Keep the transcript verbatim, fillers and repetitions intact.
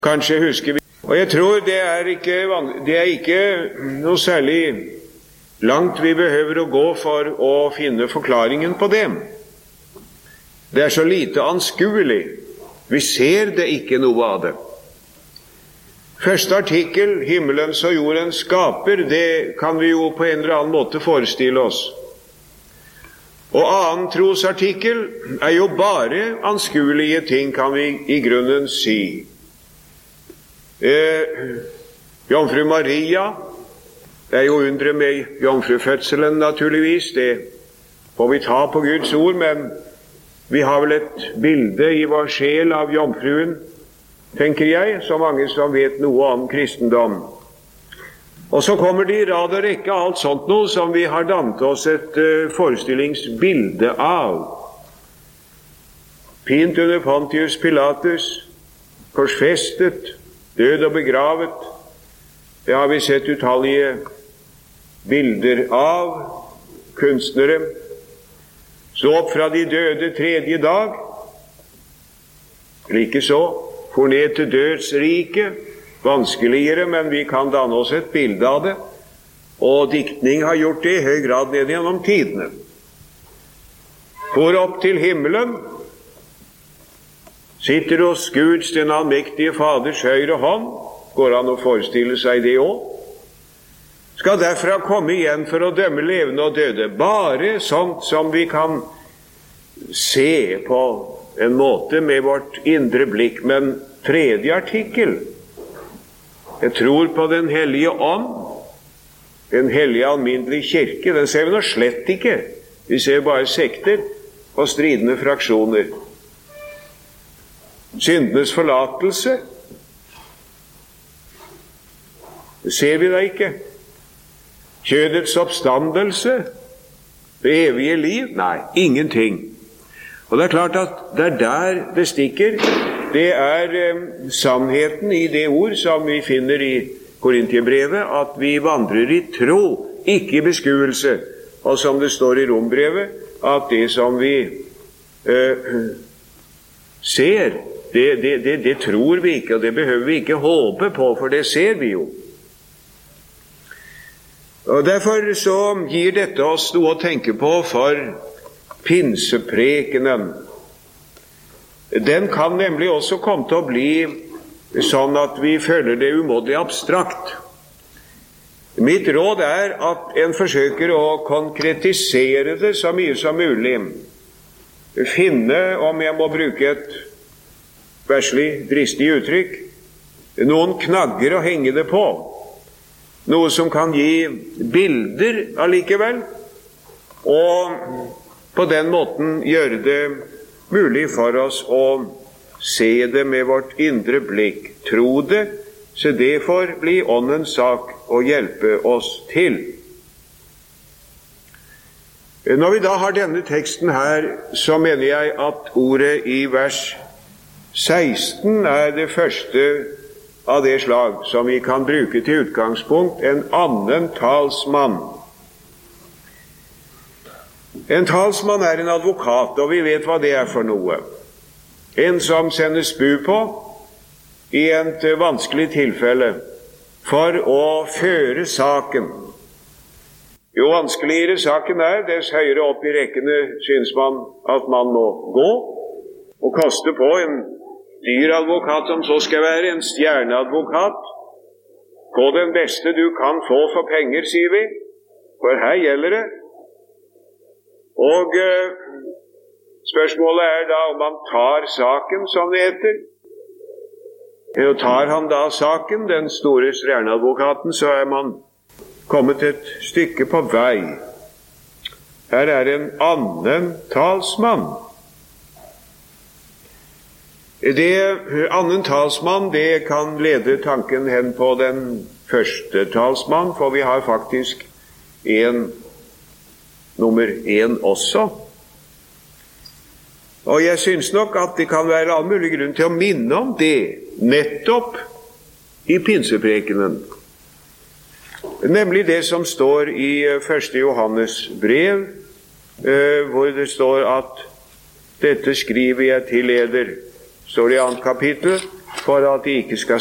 Kanskje husker vi. Og jeg tror det er ikke, det er ikke noe særlig langt vi behøver å gå for å finne forklaringen på det. Det er så lite anskuelig. Vi ser det ikke noe av det. Første artikkel, himmelens og jordens skaper, det kan vi jo på en eller annen måte forestille oss. Og annen trosartikkel er jo bare anskuelige ting, kan vi i grunnen si. Eh, Jomfru Maria, det er jo undre med jomfrufødselen naturligvis, det får vi ta på Guds ord, men vi har vel et bilde i vår sjel av jomfruen, tenker jeg, så mange som vet noe om kristendom. Og så kommer det i rad og rekke alt sånt noe som vi har dannet oss et uh, forestillingsbilde av. Pint under Pontius Pilatus, korsfestet, død og begravet. Det har vi sett utallige bilder av. Kunstnere. Stå opp fra de døde tredje dag. Likeså, for ned til dødsriket. Vanskeligere, men vi kan danne oss et bilde av det. Og diktning har gjort det i høy grad ned gjennom tidene. For opp til himmelen, sitter hos Guds den allmektige Faders høyre hånd, går an å forestille seg det også, skal derfra komme igjen for å dømme levende og døde. Bare sånt som vi kan se på en måte med vårt indre blikk. Men tredje artikkel, jeg tror på den hellige ånd, den hellige alminnelige kirke. Den ser vi nå slett ikke. Vi ser bare sekter og stridende fraksjoner. Syndenes forlatelse, det ser vi da ikke. Kjødets oppstandelse, det evige liv, nei, ingenting. Og det er klart at det er der det stikker. Det er eh, sannheten i det ord som vi finner i Korintierbrevet, at vi vandrer i tro, ikke i beskuelse. Og som det står i Rombrevet, at det som vi eh, ser, det, det, det, det tror vi ikke, og det behøver vi ikke håpe på, for det ser vi jo. Og derfor så gir dette oss noe å tenke på for pinseprekenen. Den kan nemlig også komme til å bli sånn at vi føler det umåtelig abstrakt. Mitt råd er at en forsøker å konkretisere det så mye som mulig. Finne, om jeg må bruke et verslig dristig uttrykk, noen knagger å henge det på. Noe som kan gi bilder allikevel, og på den måten gjøre det mulig for oss å se det med vårt indre blikk, tro det, så det får bli åndens sak å hjelpe oss til. Når vi da har denne teksten her, så mener jeg at ordet i vers seksten er det første av det slag som vi kan bruke til utgangspunkt, en annen talsmann. En talsmann er en advokat, og vi vet hva det er for noe. En som sendes bud på i et vanskelig tilfelle for å føre saken. Jo vanskeligere saken er, dess høyere opp i rekkene synes man at man må gå, og koste på en dyr advokat som så skal være, en stjerneadvokat. Få den beste du kan få for penger, sier vi, for her gjelder det. Og eh, spørsmålet er da om han tar saken, som det heter. Og tar han da saken, den store stjerneadvokaten, så er man kommet et stykke på vei. Her er en annen talsmann. Det annen talsmann, det kan lede tanken hen på den første talsmann, for vi har faktisk en nummer én også. Og jeg synes nok at det kan være all mulig grunn til å minne om det, nettopp i pinseprekenen. Nemlig det som står i første Johannes brev, hvor det står at dette skriver jeg til eder, står det i annet kapittel, for at de ikke skal